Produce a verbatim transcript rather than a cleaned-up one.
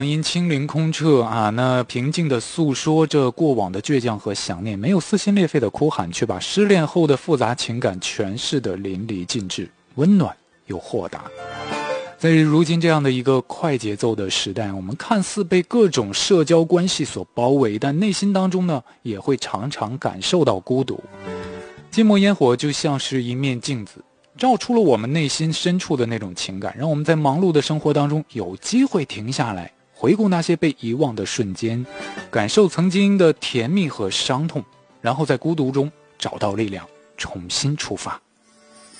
音清灵空澈啊，那平静地诉说着过往的倔强和想念，没有撕心裂肺的哭喊，却把失恋后的复杂情感诠释得淋漓尽致，温暖又豁达。在如今这样的一个快节奏的时代，我们看似被各种社交关系所包围，但内心当中呢，也会常常感受到孤独。寂寞烟火就像是一面镜子，照出了我们内心深处的那种情感，让我们在忙碌的生活当中有机会停下来，回顾那些被遗忘的瞬间，感受曾经的甜蜜和伤痛，然后在孤独中找到力量，重新出发。